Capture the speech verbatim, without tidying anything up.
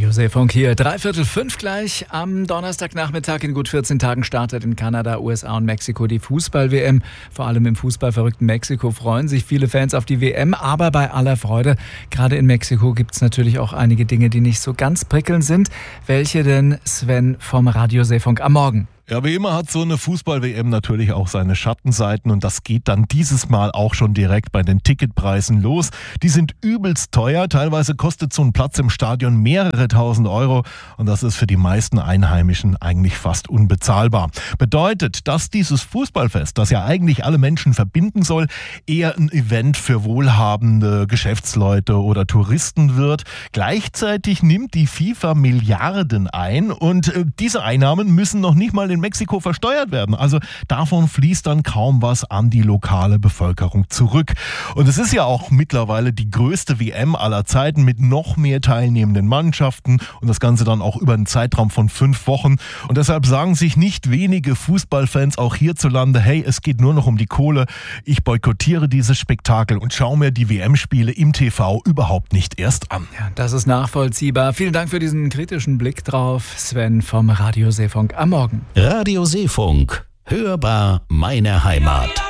Radio Seefunk hier. Dreiviertel fünf gleich am Donnerstagnachmittag. In gut vierzehn Tagen startet in Kanada, U S A und Mexiko die Fußball-W M. Vor allem im fußballverrückten Mexiko freuen sich viele Fans auf die W M. Aber bei aller Freude, gerade in Mexiko gibt es natürlich auch einige Dinge, die nicht so ganz prickelnd sind. Welche denn, Sven vom Radio Seefunk am Morgen? Ja, wie immer hat so eine Fußball-W M natürlich auch seine Schattenseiten und das geht dann dieses Mal auch schon direkt bei den Ticketpreisen los. Die sind übelst teuer, teilweise kostet so ein Platz im Stadion mehrere tausend Euro und das ist für die meisten Einheimischen eigentlich fast unbezahlbar. Bedeutet, dass dieses Fußballfest, das ja eigentlich alle Menschen verbinden soll, eher ein Event für wohlhabende Geschäftsleute oder Touristen wird. Gleichzeitig nimmt die FIFA Milliarden ein und äh, diese Einnahmen müssen noch nicht mal in Mexiko versteuert werden. Also davon fließt dann kaum was an die lokale Bevölkerung zurück. Und es ist ja auch mittlerweile die größte W M aller Zeiten mit noch mehr teilnehmenden Mannschaften und das Ganze dann auch über einen Zeitraum von fünf Wochen. Und deshalb sagen sich nicht wenige Fußballfans auch hierzulande, hey, es geht nur noch um die Kohle. Ich boykottiere dieses Spektakel und schaue mir die W M-Spiele im T V überhaupt nicht erst an. Ja, das ist nachvollziehbar. Vielen Dank für diesen kritischen Blick drauf, Sven vom Radio Seefunk am Morgen. Radio Seefunk. Hörbar meine Heimat.